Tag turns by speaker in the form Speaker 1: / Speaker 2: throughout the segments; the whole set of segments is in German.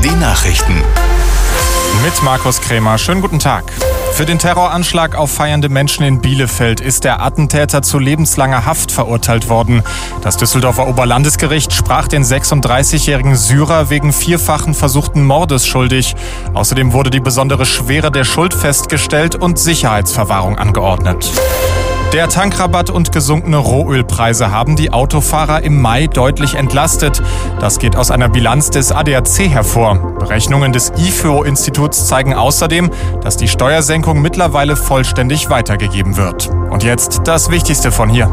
Speaker 1: Die Nachrichten.
Speaker 2: Mit Markus Krämer. Schönen guten Tag. Für den Terroranschlag auf feiernde Menschen in Bielefeld ist der Attentäter zu lebenslanger Haft verurteilt worden. Das Düsseldorfer Oberlandesgericht sprach den 36-jährigen Syrer wegen vierfachen versuchten Mordes schuldig. Außerdem wurde die besondere Schwere der Schuld festgestellt und Sicherheitsverwahrung angeordnet. Der Tankrabatt und gesunkene Rohölpreise haben die Autofahrer im Mai deutlich entlastet. Das geht aus einer Bilanz des ADAC hervor. Berechnungen des IFO-Instituts zeigen außerdem, dass die Steuersenkung mittlerweile vollständig weitergegeben wird. Und jetzt das Wichtigste von hier.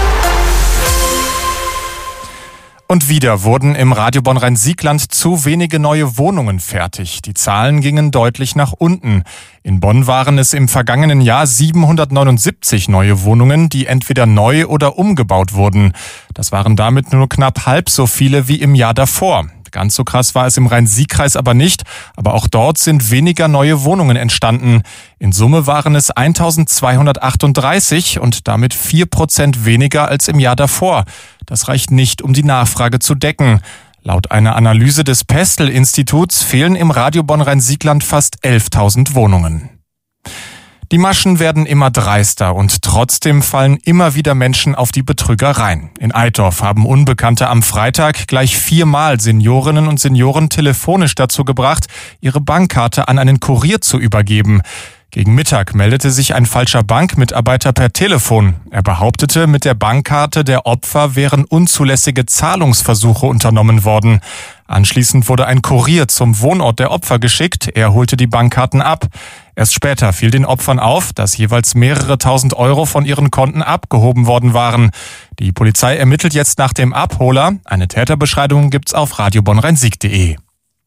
Speaker 2: Und wieder wurden im Radio Bonn-Rhein-Siegland zu wenige neue Wohnungen fertig. Die Zahlen gingen deutlich nach unten. In Bonn waren es im vergangenen Jahr 779 neue Wohnungen, die entweder neu oder umgebaut wurden. Das waren damit nur knapp halb so viele wie im Jahr davor. Ganz so krass war es im Rhein-Sieg-Kreis aber nicht, aber auch dort sind weniger neue Wohnungen entstanden. In Summe waren es 1238 und damit 4% weniger als im Jahr davor. Das reicht nicht, um die Nachfrage zu decken. Laut einer Analyse des Pestel-Instituts fehlen im Radio Bonn-Rhein-Siegland fast 11.000 Wohnungen. Die Maschen werden immer dreister und trotzdem fallen immer wieder Menschen auf die Betrüger rein. In Eitorf haben Unbekannte am Freitag gleich 4-mal Seniorinnen und Senioren telefonisch dazu gebracht, ihre Bankkarte an einen Kurier zu übergeben. Gegen Mittag meldete sich ein falscher Bankmitarbeiter per Telefon. Er behauptete, mit der Bankkarte der Opfer wären unzulässige Zahlungsversuche unternommen worden. Anschließend wurde ein Kurier zum Wohnort der Opfer geschickt. Er holte die Bankkarten ab. Erst später fiel den Opfern auf, dass jeweils mehrere tausend Euro von ihren Konten abgehoben worden waren. Die Polizei ermittelt jetzt nach dem Abholer. Eine Täterbeschreibung gibt's auf radiobonnrhein-sieg.de.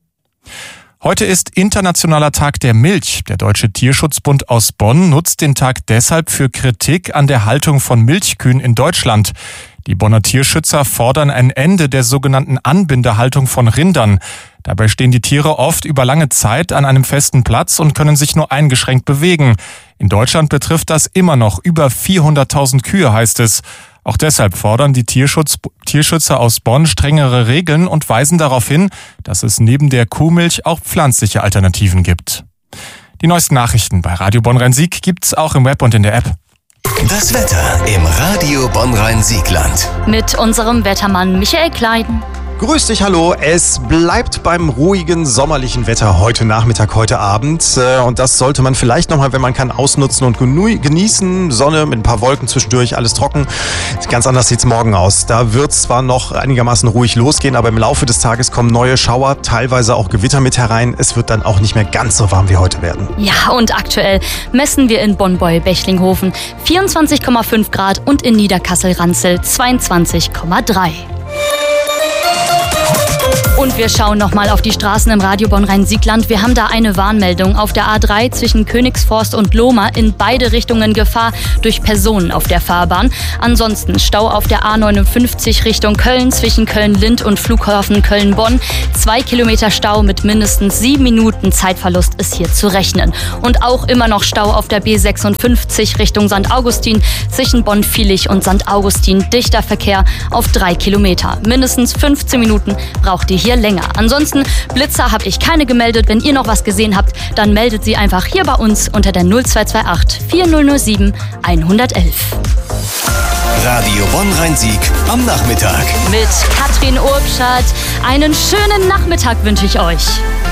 Speaker 2: Heute ist Internationaler Tag der Milch. Der Deutsche Tierschutzbund aus Bonn nutzt den Tag deshalb für Kritik an der Haltung von Milchkühen in Deutschland. Die Bonner Tierschützer fordern ein Ende der sogenannten Anbindehaltung von Rindern. Dabei stehen die Tiere oft über lange Zeit an einem festen Platz und können sich nur eingeschränkt bewegen. In Deutschland betrifft das immer noch über 400.000 Kühe, heißt es. Auch deshalb fordern die Tierschützer aus Bonn strengere Regeln und weisen darauf hin, dass es neben der Kuhmilch auch pflanzliche Alternativen gibt. Die neuesten Nachrichten bei Radio Bonn-Rhein-Sieg gibt's auch im Web und in der App.
Speaker 1: Das Wetter im Radio Bonn-Rhein-Siegland.
Speaker 3: Mit unserem Wettermann Michael Kleiden.
Speaker 4: Grüß dich, hallo. Es bleibt beim ruhigen sommerlichen Wetter heute Nachmittag, heute Abend. Und das sollte man vielleicht nochmal, wenn man kann, ausnutzen und genießen. Sonne mit ein paar Wolken zwischendurch, alles trocken. Ganz anders sieht's morgen aus. Da wird's zwar noch einigermaßen ruhig losgehen, aber im Laufe des Tages kommen neue Schauer, teilweise auch Gewitter mit herein. Es wird dann auch nicht mehr ganz so warm wie heute werden.
Speaker 3: Ja, und aktuell messen wir in Bonn-Beul-Bechlinghofen 24,5 Grad und in Niederkassel-Ranzel 22,3. Und wir schauen nochmal auf die Straßen im Radio Bonn-Rhein-Siegland. Wir haben da eine Warnmeldung auf der A3 zwischen Königsforst und Lohmar. In beide Richtungen Gefahr durch Personen auf der Fahrbahn. Ansonsten Stau auf der A59 Richtung Köln zwischen Köln-Lind und Flughafen Köln-Bonn. 2 Kilometer Stau mit mindestens 7 Minuten Zeitverlust ist hier zu rechnen. Und auch immer noch Stau auf der B56 Richtung St. Augustin zwischen Bonn-Viehlich und St. Augustin. Dichter Verkehr auf 3 Kilometer. Mindestens 15 Minuten braucht ihr hier länger. Ansonsten Blitzer habe ich keine gemeldet. Wenn ihr noch was gesehen habt, dann meldet sie einfach hier bei uns unter der 0228 4007 111.
Speaker 1: Radio Bonn-Rhein-Sieg am Nachmittag.
Speaker 3: Mit Katrin Urbschat. Einen schönen Nachmittag wünsche ich euch.